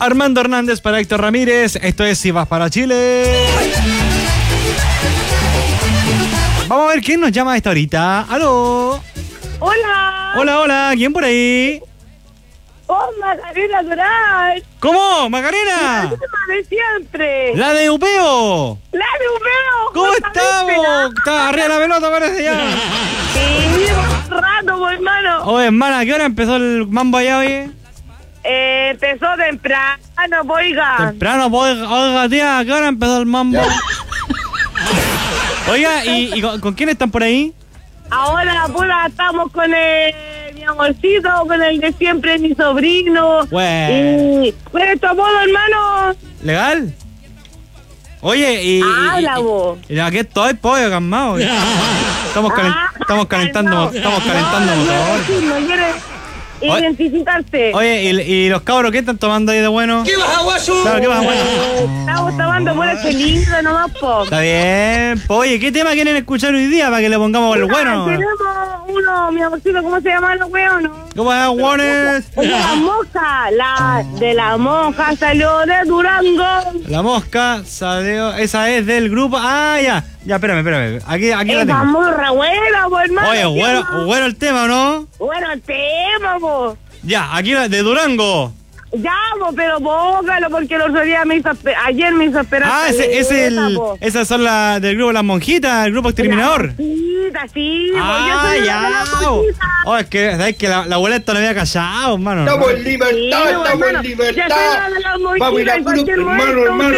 Armando Hernández para Héctor Ramírez. Esto es Si Vas para Chile. Vamos a ver quién nos llama a esta horita. ¡Aló! Hola. Hola, ¿quién por ahí? Oh, Macarena Durán. ¿Cómo? ¿Macarena? La de siempre. ¡La de Upeo! La de Upeo. ¿Cómo estamos? Está arriba la pelota, parece ya. Sí, un rato, pues, hermano. Oye, hermana, ¿a qué hora empezó el mambo allá, oye? Empezó temprano, oiga. Temprano, oiga, tía, ¿a qué hora empezó el mambo? Oiga, ¿y con quién están por ahí? Ahora, pura, estamos con mi amorcito, con el de siempre, mi sobrino. Bueno. Y pues, tu apodo, hermano. ¿Legal? Oye, Habla, vos. Aquí estoy, pollo, calmado. Estamos calentando motor. No quiere identificarse. Oye, ¿y los cabros qué están tomando ahí de bueno? ¿Qué vas a guaso? Claro, ¿qué vas a bueno? Estamos tomando por ese lindo nomás, po. Está bien. Oye, ¿qué tema quieren escuchar hoy día para que le pongamos el bueno? Tenemos uno, mi amorcito, ¿cómo se llaman los hueones? ¿Cómo es, hueones? La mosca, la de la monja salió de Durango. La mosca salió, esa es del grupo. Ah, ya, espérame. Aquí la Esa tengo. muy re buena, po, hermano. Oye, bueno el tema, ¿o no? Bueno el tema, po. Ya, aquí de Durango. Ya, po, pero póngalo, porque el otro día ayer me hizo esperar. Ah, esas son las del grupo Las Monjitas, el grupo exterminador. Sí, Ah, ya. Oh, es que, ¿sabes que la abuelita no había callado, hermano? Estamos en libertad, estamos en libertad. Vamos a ir a hermano.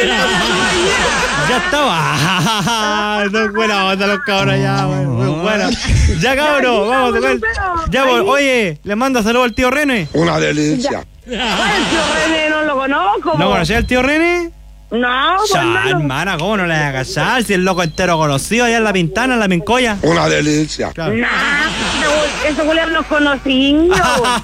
Ya estaba. Son buena onda los cabros ya, muy buena. Ya, cabros, vamos a tocar. Ya, oye, le manda saludos al tío René. Una delicia. El tío René no lo conozco. ¿No conocías al tío René? No, pues Ya, hermana, ¿cómo no le vas a callar? Si el loco entero conocido allá en La Pintana, en La Pincoya. Una delicia. Claro. Eso Julián nos conocimos.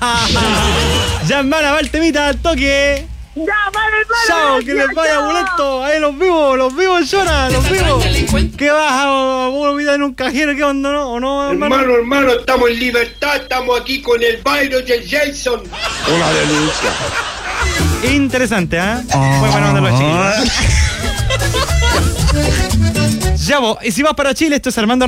Ya, hermana, va el temita al toque. Ya, vale, hermano. Chao, que les vaya bulento. Ahí los vivos, llora, los vivos. ¿Qué vas a olvidar en un cajero? ¿Qué onda, no? ¿O no, hermano? Hermano, estamos en libertad, estamos aquí con el Byron y el Jason. Una delicia. Interesante, ¿eh? Muy buena onda los chiquillos. Ya, y si vas para Chile, esto es Armando